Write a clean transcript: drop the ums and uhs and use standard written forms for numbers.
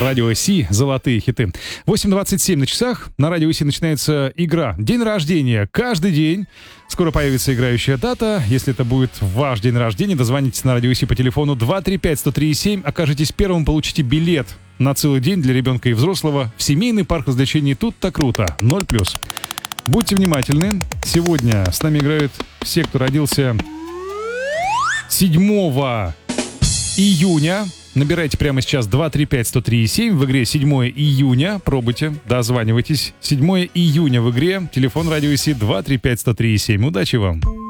Радио Си, золотые хиты. 8:27 на часах. На Радио Си начинается игра «День рождения». Каждый день скоро появится играющая дата. Если это будет ваш день рождения, дозвонитесь на Радио Си по телефону 235-103-7. Окажетесь первым, получите билет на целый день для ребенка и взрослого в семейный парк развлечений «Тут-то круто». 0+. Будьте внимательны. Сегодня с нами играют все, кто родился 7 июня. Набирайте прямо сейчас 235-103-7 в игре 7 июня. Пробуйте, дозванивайтесь. 7 июня в игре. Телефон Радио Си 235-103-7. Удачи вам!